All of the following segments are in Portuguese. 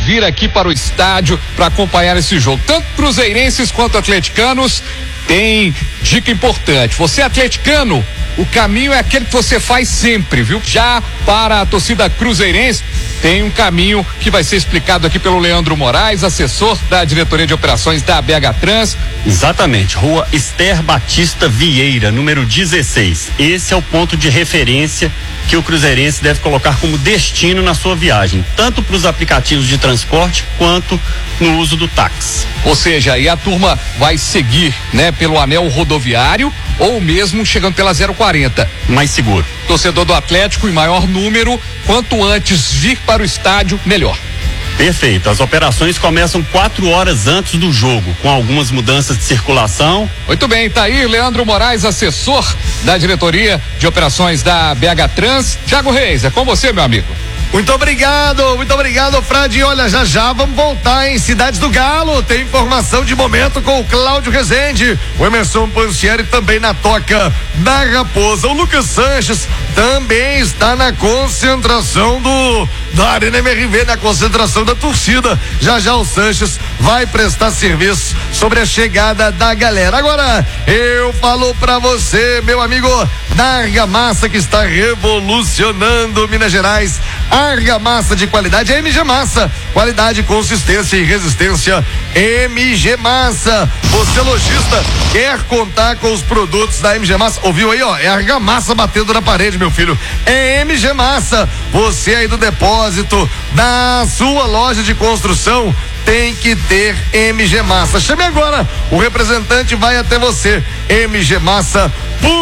vir aqui para o estádio para acompanhar esse jogo. Tanto cruzeirenses quanto atleticanos, tem dica importante. Você é atleticano, o caminho é aquele que você faz sempre, viu? Já para a torcida cruzeirense, tem um caminho que vai ser explicado aqui pelo Leandro Moraes, assessor da diretoria de operações da BH Trans. Exatamente, Rua Esther Batista Vieira, número 16. Esse é o ponto de referência que o cruzeirense deve colocar como destino na sua viagem, tanto para os aplicativos de transporte quanto no uso do táxi. Ou seja, aí a turma vai seguir, né, pelo anel rodoviário ou mesmo chegando pela 040. Mais seguro. Torcedor do Atlético em maior número, quanto antes vir para o estádio, melhor. Perfeito. As operações começam 4 horas antes do jogo, com algumas mudanças de circulação. Muito bem, tá aí Leandro Moraes, assessor da diretoria de operações da BH Trans. Thiago Reis, é com você, meu amigo. Muito obrigado, Frade. Olha, já vamos voltar em Cidades do Galo. Tem informação de momento com o Cláudio Rezende, o Emerson Pansieri também na toca da Raposa. O Lucas Sanches também está na concentração da Arena MRV, na concentração da torcida. Já o Sanches vai prestar serviço sobre a chegada da galera. Agora, eu falo pra você, meu amigo, da Argamassa, que está revolucionando Minas Gerais. Argamassa de qualidade é MG Massa. Qualidade, consistência e resistência, MG Massa. Você, lojista, quer contar com os produtos da MG Massa? Ouviu aí, ó? É argamassa batendo na parede, meu filho. É MG Massa. Você aí do depósito da sua loja de construção tem que ter MG Massa. Chame agora, o representante vai até você. mgmassa.com.br.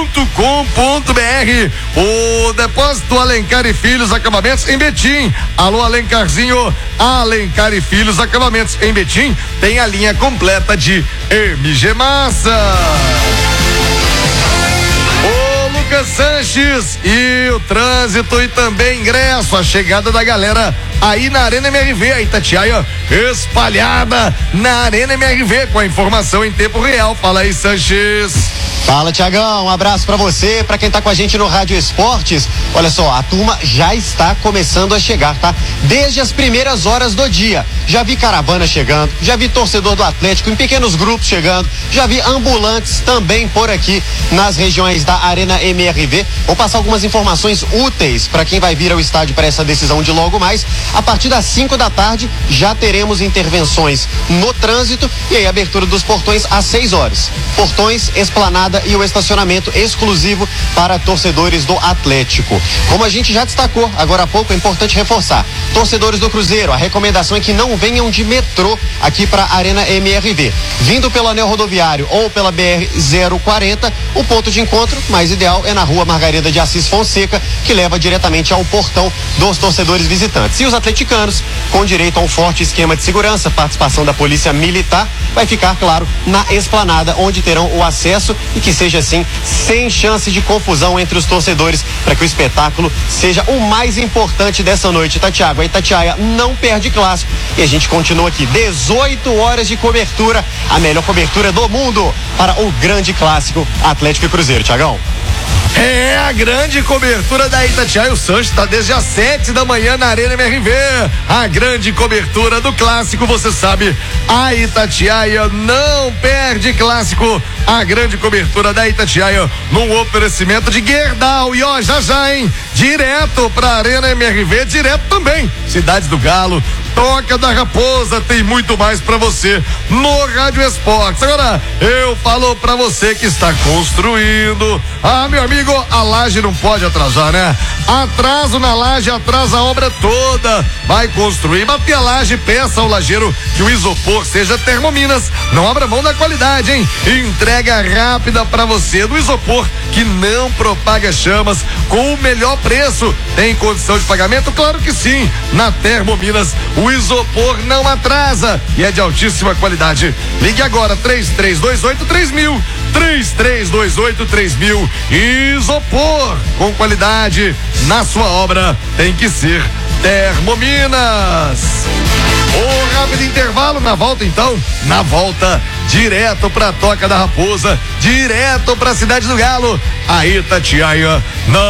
O depósito Alencar e Filhos Acabamentos em Betim. Alô, Alencarzinho. Alencar e Filhos Acabamentos em Betim tem a linha completa de MG Massa. Lucas Sanches e o trânsito e também ingresso, a chegada da galera aí na Arena MRV, a Itatiaia espalhada na Arena MRV com a informação em tempo real. Fala aí, Sanches. Fala, Tiagão, um abraço pra você, pra quem tá com a gente no Rádio Esportes. Olha só, a turma já está começando a chegar, tá? Desde as primeiras horas do dia. Já vi caravana chegando, já vi torcedor do Atlético em pequenos grupos chegando, já vi ambulantes também por aqui nas regiões da Arena MRV. Vou passar algumas informações úteis para quem vai vir ao estádio para essa decisão de logo mais. A partir das 5 da tarde já teremos intervenções no trânsito e aí abertura dos portões às 6 horas. Portões, esplanada e o estacionamento exclusivo para torcedores do Atlético. Como a gente já destacou agora há pouco, é importante reforçar. Torcedores do Cruzeiro, a recomendação é que não venham de metrô aqui para a Arena MRV. Vindo pelo anel rodoviário ou pela BR-040, o ponto de encontro mais ideal é na Rua Margarida de Assis Fonseca, que leva diretamente ao portão dos torcedores visitantes. E os atleticanos, com direito a um forte esquema de segurança, participação da Polícia Militar, vai ficar, claro, na esplanada, onde terão o acesso e que seja assim, sem chance de confusão entre os torcedores, para que o espetáculo seja o mais importante dessa noite, tá, Thiago? A Itatiaia não perde clássico e a gente continua aqui, 18 horas de cobertura, a melhor cobertura do mundo para o grande clássico Atlético e Cruzeiro, Thiagão. É a grande cobertura da Itatiaia. O Sanches está desde as 7 da manhã na Arena MRV. A grande cobertura do clássico, você sabe, a Itatiaia não perde clássico. A grande cobertura da Itatiaia num oferecimento de Gerdau. E ó, já, hein? Direto pra Arena MRV, direto também. Cidades do Galo, Toca da Raposa, tem muito mais pra você no Rádio Esportes. Agora, eu falo pra você que está construindo. Ah, meu amigo, a laje não pode atrasar, né? Atraso na laje, atrasa a obra toda. Vai construir, bater a laje, peça ao lajeiro que o isopor seja Termominas. Não abra mão da qualidade, hein? Entrega rápida pra você do isopor que não propaga chamas com o melhor preço. Tem condição de pagamento? Claro que sim. Na Termominas, o isopor não atrasa e é de altíssima qualidade. Ligue agora, 3328-3000. 3328-3000. Isopor com qualidade na sua obra tem que ser Termominas. Um rápido intervalo, na volta então, na volta direto pra Toca da Raposa, direto pra Cidade do Galo, a Itatiaia não